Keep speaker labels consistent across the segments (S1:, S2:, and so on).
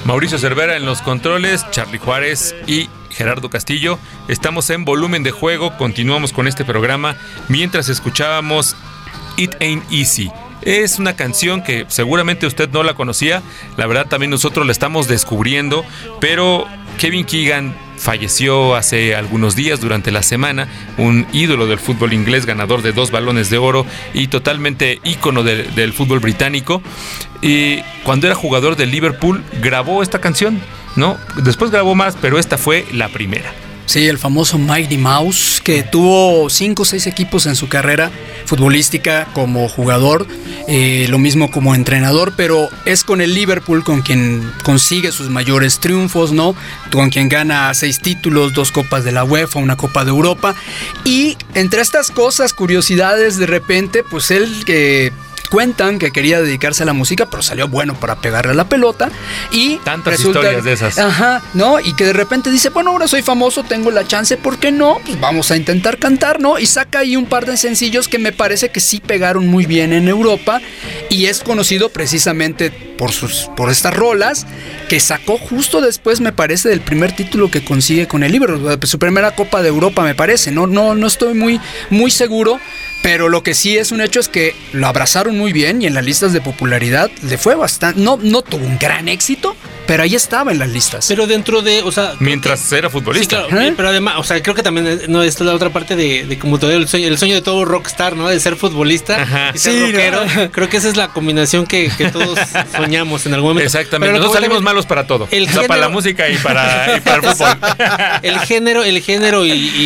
S1: Mauricio Cervera en los controles, Charly Juárez y Gerardo Castillo. Estamos en Volumen de Juego, continuamos con este programa mientras escuchábamos It Ain't Easy. Es una canción que seguramente usted no la conocía, la verdad también nosotros la estamos descubriendo, pero Kevin Keegan falleció hace algunos días durante la semana, un ídolo del fútbol inglés, ganador de 2 balones de oro y totalmente ícono del fútbol británico. Y cuando era jugador del Liverpool grabó esta canción, ¿no? Después grabó más, pero esta fue la primera.
S2: Sí, el famoso Mighty Mouse, que tuvo 5 o 6 equipos en su carrera futbolística como jugador, lo mismo como entrenador, pero es con el Liverpool con quien consigue sus mayores triunfos, ¿no? Con quien gana 6 títulos, 2 copas de la UEFA, una Copa de Europa. Y entre estas cosas, curiosidades, de repente, pues él que... cuentan que quería dedicarse a la música, pero salió bueno para pegarle a la pelota y
S1: tantas historias de esas.
S2: Ajá, ¿no? Y que de repente dice, bueno, ahora soy famoso, tengo la chance, ¿por qué no? Pues vamos a intentar cantar, ¿no? Y saca ahí un par de sencillos que me parece que sí pegaron muy bien en Europa y es conocido precisamente por estas rolas que sacó justo después, me parece, del primer título que consigue con el Liverpool, su primera Copa de Europa, me parece, no estoy muy seguro. Pero lo que sí es un hecho es que lo abrazaron muy bien y en las listas de popularidad le fue bastante. No tuvo un gran éxito, pero ahí estaba en las listas.
S3: Pero dentro de, o sea...
S1: Mientras era futbolista.
S3: Sí, claro, pero además, o sea, creo que también no, esta es la otra parte de como todo el sueño de todo rockstar, ¿no? De ser futbolista.
S1: Ajá.
S3: Y ser rockero.
S2: ¿no?
S3: Creo que esa es la combinación que todos soñamos en algún momento.
S1: Exactamente, nosotros salimos malos para todo. Para la música y para el fútbol.
S3: El género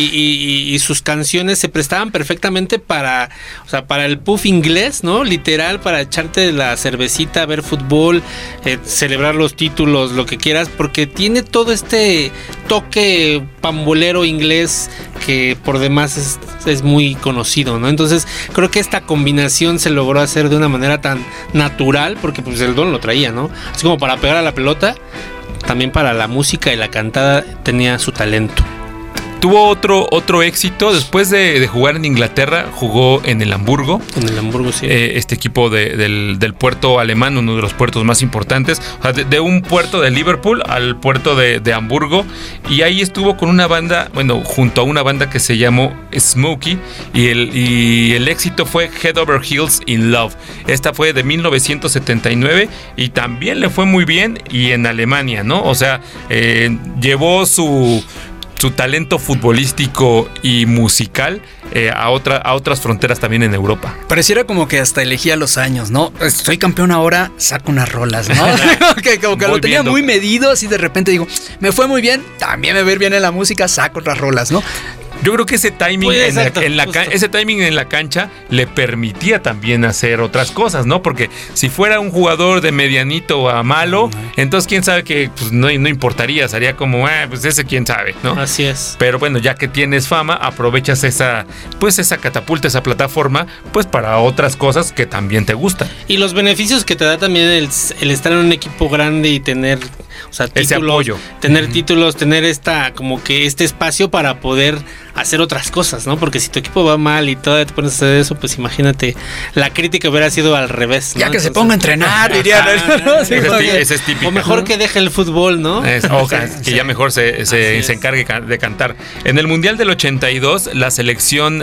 S3: y sus canciones se prestaban perfectamente para el puff inglés, ¿no? Literal, para echarte la cervecita, ver fútbol, celebrar los títulos, lo que quieras, porque tiene todo este toque pambolero inglés que por demás es muy conocido, ¿no? Entonces creo que esta combinación se logró hacer de una manera tan natural, porque pues el don lo traía, ¿no? Así como para pegar a la pelota, también para la música y la cantada tenía su talento.
S1: Tuvo otro éxito después de jugar en Inglaterra, jugó en el Hamburgo.
S3: En el Hamburgo, sí.
S1: Este equipo del puerto alemán, uno de los puertos más importantes. O sea, de un puerto de Liverpool al puerto de Hamburgo. Y ahí estuvo con una banda, bueno, junto a una banda que se llamó Smokey. Y el éxito fue Head Over Heels in Love. Esta fue de 1979 y también le fue muy bien. Y en Alemania, ¿no? O sea, llevó su talento futbolístico y musical a otras fronteras también en Europa.
S2: Pareciera como que hasta elegía los años, ¿no? Soy campeón ahora, saco unas rolas, ¿no? como que lo tenía muy medido, así de repente digo, me fue muy bien, también me va a ir bien en la música, saco otras rolas, ¿no?
S1: Yo creo que ese timing,
S3: pues
S1: ese timing en la cancha le permitía también hacer otras cosas, ¿no? Porque si fuera un jugador de medianito a malo, entonces quién sabe que pues, no importaría, sería como, pues ese quién sabe, ¿no?
S3: Así es.
S1: Pero bueno, ya que tienes fama, aprovechas esa catapulta, esa plataforma, pues para otras cosas que también te gustan.
S3: Y los beneficios que te da también el estar en un equipo grande y tener, o sea, títulos,
S1: ese apoyo.
S3: Tener títulos, tener como que este espacio para poder hacer otras cosas, ¿no? Porque si tu equipo va mal y todavía te pones a hacer eso, pues imagínate, la crítica hubiera sido al revés, ¿no?
S2: Ya que entonces, se ponga a entrenar, dirían. ¿No? Sí,
S1: ese es típico.
S3: O mejor que deje el fútbol, ¿no?
S1: Que ya mejor se encargue de cantar. En el Mundial del 82, la selección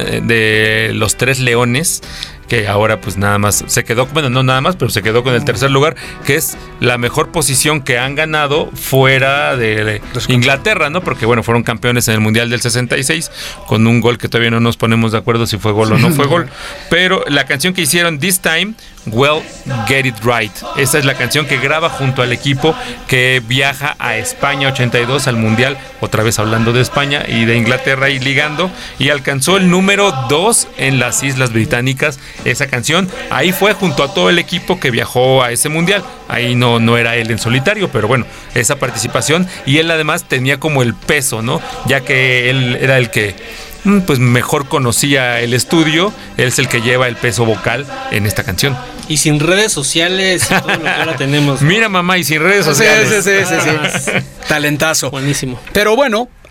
S1: de los Tres Leones, que ahora pues nada más se quedó, bueno, no nada más, pero se quedó con el tercer lugar, que es la mejor posición que han ganado fuera de Inglaterra, ¿no? Porque bueno, fueron campeones en el Mundial del 66 con un gol que todavía no nos ponemos de acuerdo si fue gol o no fue gol, pero la canción que hicieron, This Time, Well, Get It Right. Esa es la canción que graba junto al equipo que viaja a España 82 al Mundial, otra vez hablando de España y de Inglaterra y ligando, y alcanzó el número 2 en las Islas Británicas. Esa canción, ahí fue junto a todo el equipo que viajó a ese Mundial. Ahí no era él en solitario, pero bueno, esa participación, y él además tenía como el peso, ¿no? Ya que él era el que pues mejor conocía el estudio, él es el que lleva el peso vocal en esta canción.
S3: Y sin redes sociales y todo lo que ahora tenemos, ¿no?
S1: Mira, mamá, y sin redes sociales.
S2: Sí. Talentazo.
S3: Buenísimo.
S2: Pero bueno,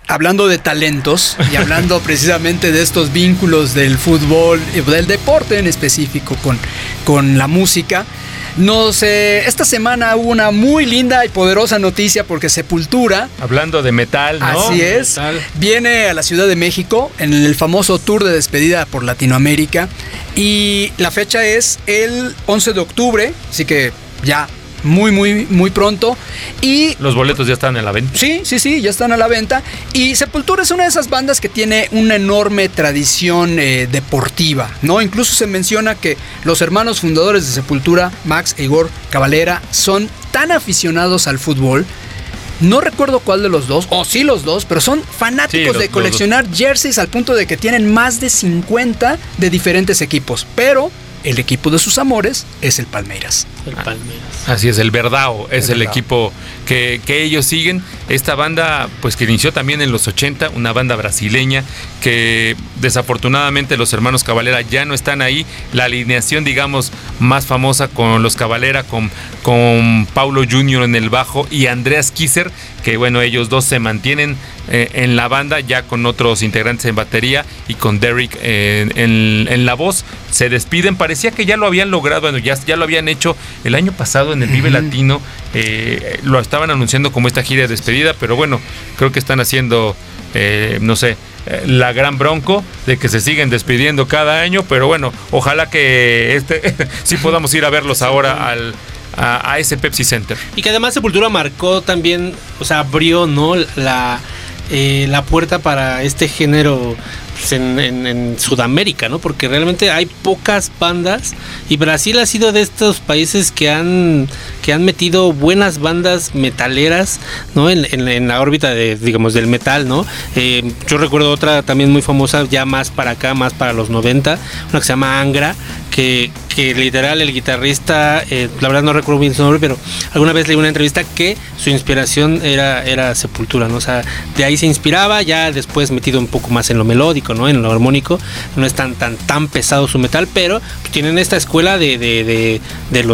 S2: hablando de talentos y hablando precisamente de estos vínculos del fútbol, del deporte en específico con la música, esta semana hubo una muy linda y poderosa noticia porque Sepultura,
S1: hablando de metal, ¿no?
S2: Así es, viene a la Ciudad de México en el famoso tour de despedida por Latinoamérica y la fecha es el 11 de octubre, así que ya muy pronto. Y
S1: los boletos ya están en la venta.
S2: Sí, ya están a la venta. Y Sepultura es una de esas bandas que tiene una enorme tradición deportiva, ¿no? Incluso se menciona que los hermanos fundadores de Sepultura, Max e Igor Cavalera, son tan aficionados al fútbol. No recuerdo cuál de los dos, o sí los dos, pero son fanáticos de coleccionar jerseys al punto de que tienen más de 50 de diferentes equipos. Pero el equipo de sus amores es el Palmeiras.
S1: Así es, el Verdao es el equipo que ellos siguen. Esta banda, pues que inició también en los 80, una banda brasileña que desafortunadamente los hermanos Cavalera ya no están ahí. La alineación, digamos, más famosa con los Cavalera, con Paulo Junior en el bajo y Andreas Kisser, que bueno, ellos dos se mantienen en la banda ya con otros integrantes en batería y con Derek en la voz. Se despiden, parecía que ya lo habían logrado, bueno, ya lo habían hecho el año pasado en el Vive Latino, lo estaban anunciando como esta gira de despedida, pero bueno, creo que están haciendo, la gran bronco de que se siguen despidiendo cada año, pero bueno, ojalá que sí podamos ir a verlos ahora a ese Pepsi Center.
S3: Y que además Sepultura marcó también, o sea, abrió, ¿no?, la puerta para este género en Sudamérica, ¿no? Porque realmente hay pocas bandas y Brasil ha sido de estos países que han metido buenas bandas metaleras, ¿no? En la órbita del metal, ¿no? Yo recuerdo otra también muy famosa, ya más para acá, más para los 90, una que se llama Angra, que literal el guitarrista, la verdad no recuerdo bien su nombre, pero alguna vez leí una entrevista que su inspiración era Sepultura, ¿no? O sea, de ahí se inspiraba, ya después metido un poco más en lo melódico, ¿no? En lo armónico, no es tan pesado su metal, pero pues, tienen esta escuela de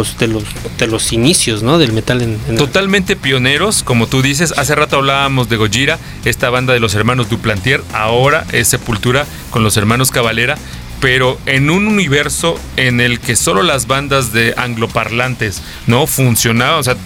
S3: los inicios, ¿no? Del metal
S1: totalmente pioneros, como tú dices. Hace rato hablábamos de Gojira, esta banda de los hermanos Duplantier, ahora es Sepultura con los hermanos Cavalera, pero en un universo en el que solo las bandas de angloparlantes no funcionaban. O sea,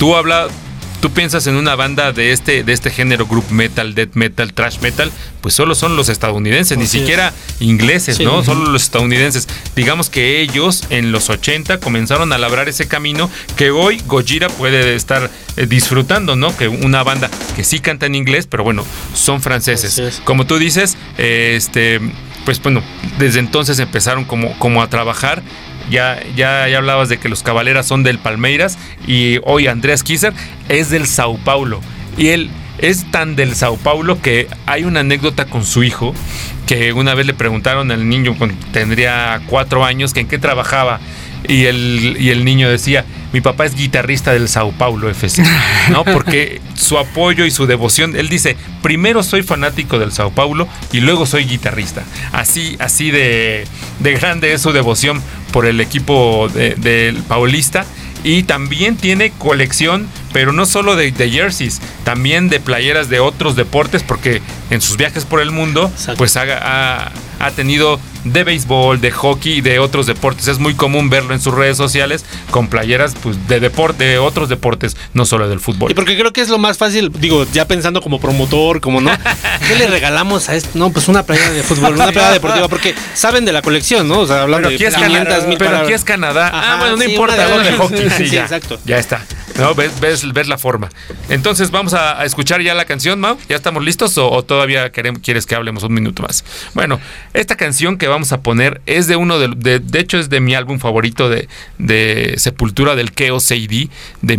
S1: tú piensas en una banda de este género, group metal, death metal, thrash metal, pues solo son los estadounidenses, ni siquiera ingleses, ¿no? Solo los estadounidenses. Digamos que ellos en los 80 comenzaron a labrar ese camino que hoy Gojira puede estar disfrutando, ¿no? Que una banda que sí canta en inglés, pero bueno, son franceses. Como tú dices, pues bueno, desde entonces empezaron como a trabajar. Ya hablabas de que los Cavaleras son del Palmeiras y hoy Andreas Kisser es del Sao Paulo. Y él es tan del Sao Paulo que hay una anécdota con su hijo que una vez le preguntaron al niño cuando tendría 4 años que en qué trabajaba. Y el niño decía, mi papá es guitarrista del Sao Paulo FC, ¿no? Porque su apoyo y su devoción, él dice, primero soy fanático del Sao Paulo y luego soy guitarrista. Así de grande es su devoción por el equipo del paulista. Y también tiene colección, pero no solo de jerseys, también de playeras de otros deportes, porque en sus viajes por el mundo, pues ha tenido de béisbol, de hockey y de otros deportes. Es muy común verlo en sus redes sociales con playeras pues, de otros deportes, no solo del fútbol.
S3: Y porque creo que es lo más fácil, digo, ya pensando como promotor, como no, ¿qué le regalamos a esto? No, pues una playera de fútbol, una playera deportiva, porque saben de la colección, ¿no? O sea, hablando de 500,000
S1: pero aquí es Canadá.
S3: Ajá,
S1: bueno, no
S3: sí,
S1: importa, ¿no? De hockey, sí, ya,
S3: exacto.
S1: Ya está. ¿No? ¿Ves la forma? Entonces vamos a escuchar ya la canción, Mau. ¿Ya estamos listos o todavía quieres que hablemos un minuto más? Bueno, esta canción que vamos a poner es de uno de hecho es de mi álbum favorito de Sepultura, del Chaos CD de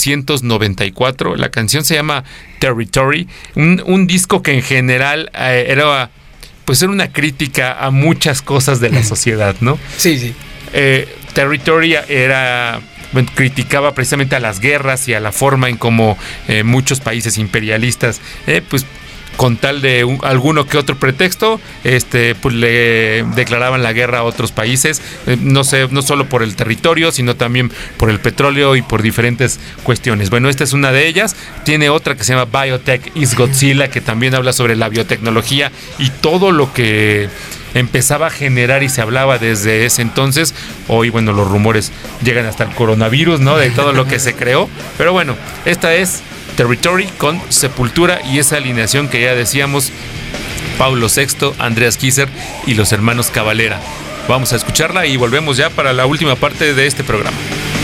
S1: 1994. La canción se llama Territory, un disco que en general era una crítica a muchas cosas de la sociedad, ¿no?
S2: Sí.
S1: Territory criticaba precisamente a las guerras y a la forma en cómo muchos países imperialistas pues con tal de alguno que otro pretexto, pues le declaraban la guerra a otros países, no solo por el territorio, sino también por el petróleo y por diferentes cuestiones. Bueno, esta es una de ellas. Tiene otra que se llama Biotech is Godzilla, que también habla sobre la biotecnología y todo lo que empezaba a generar y se hablaba desde ese entonces. Hoy, bueno, los rumores llegan hasta el coronavirus, ¿no? De todo lo que se creó. Pero bueno, esta es Territory con Sepultura y esa alineación que ya decíamos, Paulo VI, Andreas Kisser y los hermanos Cavalera. Vamos a escucharla y volvemos ya para la última parte de este programa.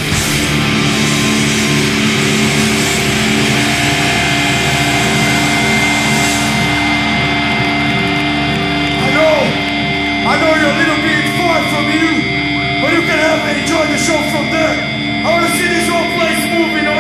S4: I know your little being's far from you, but you can have and enjoy the show from there. I want to see this whole place moving